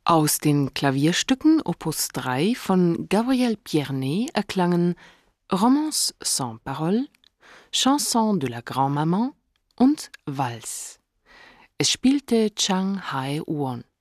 Aus den Klavierstücken Opus 3 von Gabriel Pierné erklangen Romance sans paroles, Chanson de la Grand-Maman und Valse. Es spielte Chang Hae-won.